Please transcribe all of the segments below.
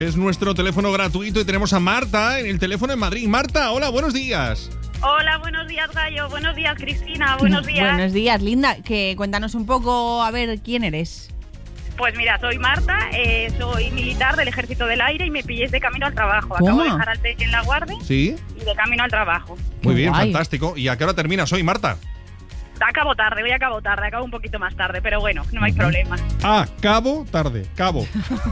Es nuestro teléfono gratuito y tenemos a Marta en el teléfono en Madrid. Marta, hola, buenos días. Hola, buenos días, Gallo. Buenos días, Cristina. Buenos días. Buenos días, linda. Cuéntanos un poco, a ver, ¿quién eres? Pues mira, soy Marta, soy militar del Ejército del Aire y me pilléis de camino al trabajo. ¿Cómo? Acabo de dejar al peque en la guardia Sí. y de camino al trabajo. Muy bien, guay. fantástico. ¿Y a qué hora terminas hoy, Marta? Acabo tarde, acabo un poquito más tarde, pero bueno, no hay problema. Ah, tarde. No,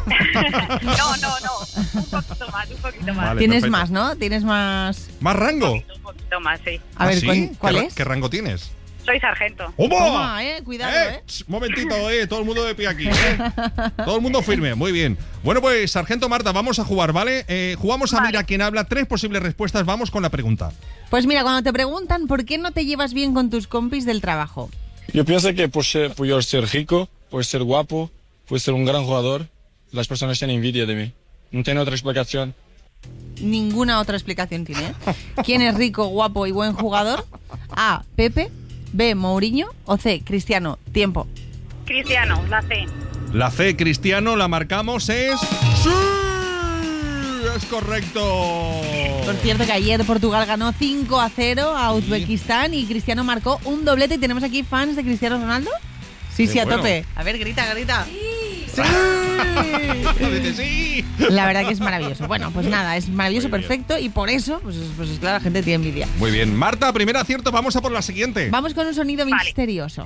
un poquito más. Vale, Tienes perfecto. más, ¿no? Tienes más... ¿Más rango? Un poquito más, sí. A ver, ¿sí? ¿cuál ¿Qué, es? ¿Qué rango tienes? Soy sargento. ¡Opa! Toma, cuidado, Momentito, todo el mundo de pie aquí, Todo el mundo firme, muy bien. Bueno, pues, sargento Marta, vamos a jugar, ¿vale? Jugamos a Vale. Mira quién habla, 3 posibles respuestas, vamos con la pregunta. Pues mira, cuando te preguntan por qué no te llevas bien con tus compis del trabajo, Yo pienso que por yo ser rico, por ser guapo, por ser un gran jugador, las personas tienen envidia de mí. No tiene otra explicación. ninguna otra explicación tiene, ¿eh? ¿Quién es rico, guapo y buen jugador? A, Pepe. B, Mourinho. O C, Cristiano. Tiempo. Cristiano, la C. La C, Cristiano, la marcamos, es... ¡Sí! ¡Es correcto! Por cierto que ayer Portugal ganó 5-0 a Uzbekistán y Cristiano marcó un doblete. ¿Y tenemos aquí fans de Cristiano Ronaldo? Sí, Qué sí, a bueno. tope. A ver, grita. ¡Sí! Dice sí. La verdad que es maravilloso. Bueno, pues nada, es maravilloso, Muy bien. perfecto y por eso, pues claro, la gente tiene envidia. Muy bien, Marta, primer acierto, vamos a por la siguiente. Vamos con un sonido Vale. misterioso.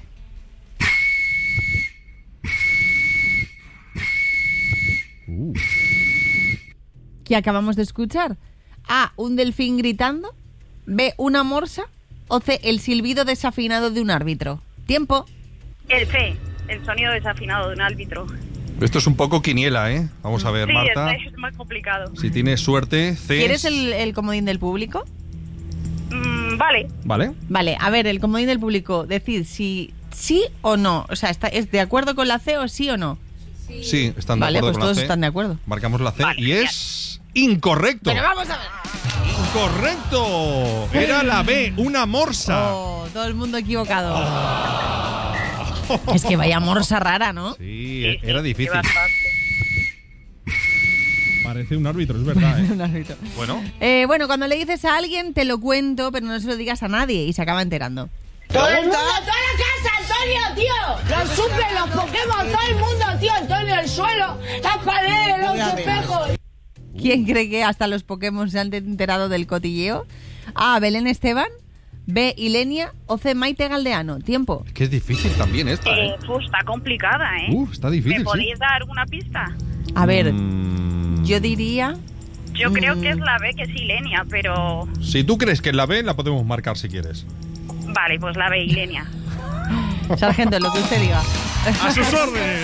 ¿Qué acabamos de escuchar? A, un delfín gritando. B, una morsa. O C, el silbido desafinado de un árbitro. Tiempo. El C, el sonido desafinado de un árbitro. Esto es un poco quiniela, ¿eh? Vamos a ver, Sí, Marta. es más complicado. Si tienes suerte, C. ¿Quieres el comodín del público? Vale. ¿Vale? Vale, a ver, el comodín del público. Decid si sí o no. O sea, ¿es de acuerdo con la C o sí o no? Sí, están de Vale, acuerdo pues con la todos C. están de acuerdo. Marcamos la C Vale, y genial. es incorrecto. Pero vamos a ver. Incorrecto. Era la B, una morsa. Oh, todo el mundo equivocado. Es que vaya morsa rara, ¿no? Sí, Sí, era sí, difícil. bastante. Parece un árbitro, es verdad, ¿eh? Un árbitro. Bueno, Bueno, cuando le dices a alguien, te lo cuento, pero no se lo digas a nadie y se acaba enterando. Todo el mundo, toda la casa, Antonio, tío. Los suples, los Pokémon, todo el mundo, tío. Antonio, el suelo, las paredes, los espejos. ¿Quién cree que hasta los Pokémon se han enterado del cotilleo? A, Belén Esteban. B, Ilenia. O C, Maite Galdeano. Tiempo. que es difícil también esta, ¿eh? Está complicada, ¿eh? Está difícil, ¿Me sí. podéis dar alguna pista? A ver, Mm, yo diría... Yo creo que es la B, que es Ilenia, pero... Si tú crees que es la B, la podemos marcar si quieres. Vale, pues la B, Ilenia. Sargento, lo que usted diga. ¡A sus órdenes!